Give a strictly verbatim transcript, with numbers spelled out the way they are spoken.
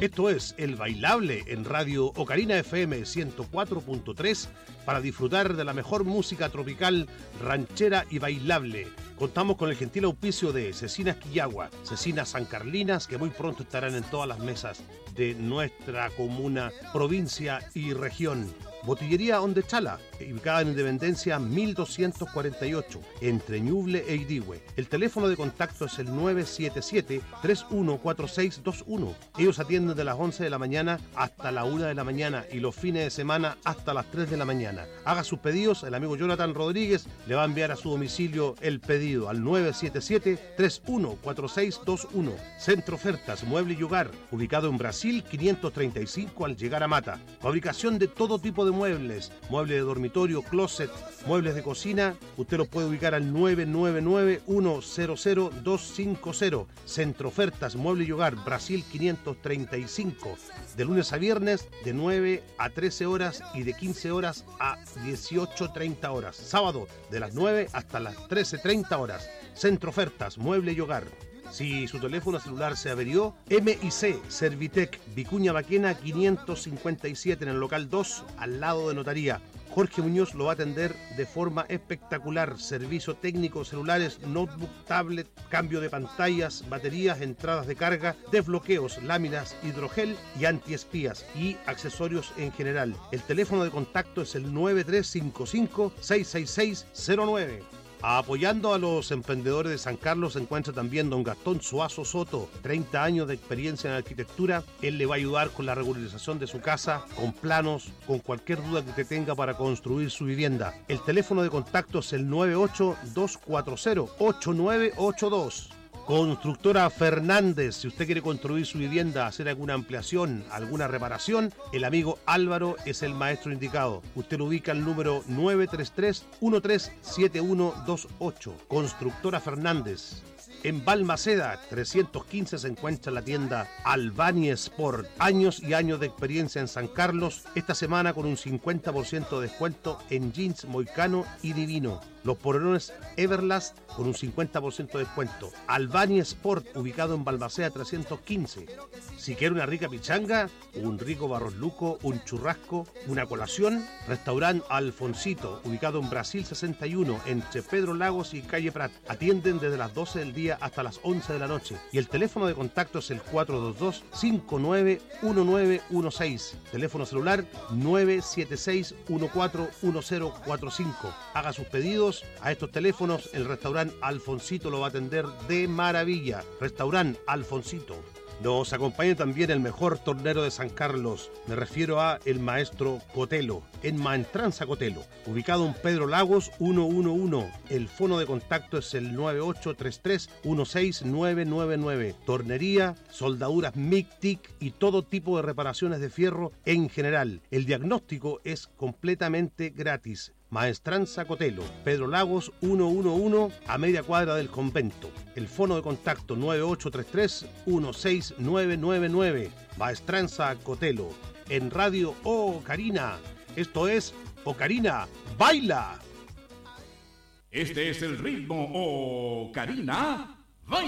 Esto es El Bailable en Radio Ocarina F M ciento cuatro punto tres para disfrutar de la mejor música tropical, ranchera y bailable. Contamos con el gentil auspicio de Cecinas Quillagua, Cecinas San Carlinas, que muy pronto estarán en todas las mesas de nuestra comuna, provincia y región. Botillería Ondechala, ubicada en Independencia mil doscientos cuarenta y ocho, entre Ñuble e Idigüe. El teléfono de contacto es el nueve siete siete, tres uno cuatro seis dos uno. Ellos atienden de las once de la mañana hasta la una de la mañana y los fines de semana hasta las tres de la mañana. Haga sus pedidos, el amigo Jonathan Rodríguez le va a enviar a su domicilio el pedido al nueve siete siete, tres uno cuatro seis dos uno. Centro Ofertas, Mueble y Hogar, ubicado en Brasil quinientos treinta y cinco al llegar a Mata. Fabricación de todo tipo de muebles, muebles de dormitorio, closet, muebles de cocina. Usted los puede ubicar al nueve nueve nueve, uno cero cero, dos cinco cero. Centro Ofertas, Mueble y Hogar, Brasil quinientos treinta y cinco. De lunes a viernes, de nueve a trece horas y de quince horas a dieciocho treinta horas. Sábado, de las nueve hasta las trece treinta horas. Centro Ofertas, Mueble y Hogar. Si su teléfono celular se averió, M I C Servitec, Vicuña Maquena quinientos cincuenta y siete en el local dos, al lado de Notaría. Jorge Muñoz lo va a atender de forma espectacular. Servicio técnico, celulares, notebook, tablet, cambio de pantallas, baterías, entradas de carga, desbloqueos, láminas, hidrogel y antiespías y accesorios en general. El teléfono de contacto es el nueve tres cinco cinco, seis seis seis cero nueve. Apoyando a los emprendedores de San Carlos se encuentra también don Gastón Suazo Soto, treinta años de experiencia en arquitectura. Él le va a ayudar con la regularización de su casa, con planos, con cualquier duda que usted tenga para construir su vivienda. El teléfono de contacto es el nueve ocho dos cuatro cero, ocho nueve ocho dos. Constructora Fernández, si usted quiere construir su vivienda, hacer alguna ampliación, alguna reparación, el amigo Álvaro es el maestro indicado. Usted lo ubica al número nueve tres tres, uno tres siete uno dos ocho. Constructora Fernández. En Balmaceda, trescientos quince, se encuentra la tienda Albany Sport. Años y años de experiencia en San Carlos. Esta semana con un cincuenta por ciento de descuento en jeans Moicano y Divino. Los polerones Everlast con un cincuenta por ciento de descuento. Albany Sport, ubicado en Balmaceda trescientos quince. Si quiere una rica pichanga, un rico barros luco, un churrasco, una colación, restaurante Alfonsito, ubicado en Brasil sesenta y uno, entre Pedro Lagos y Calle Prat. Atienden desde las doce del día hasta las once de la noche. Y el teléfono de contacto es el cuatro dos dos, cinco nueve uno nueve uno seis. Teléfono celular nueve siete seis, uno cuatro uno cero cuatro cinco. Haga sus pedidos a estos teléfonos. El restaurante Alfonsito lo va a atender de maravilla. Restaurante Alfonsito. Nos acompaña también el mejor tornero de San Carlos. Me refiero a el maestro Cotelo, en Maestranza Cotelo, ubicado en Pedro Lagos ciento once. El fono de contacto es el nueve ocho tres tres, uno seis nueve nueve nueve. Tornería, soldaduras M I C, T I C y todo tipo de reparaciones de fierro en general. El diagnóstico es completamente gratis. Maestranza Cotelo, Pedro Lagos ciento once, a media cuadra del convento. El fono de contacto nueve ocho tres tres, uno seis nueve nueve nueve. Maestranza Cotelo, en Radio Ocarina. Esto es Ocarina Baila. Este es el ritmo Ocarina,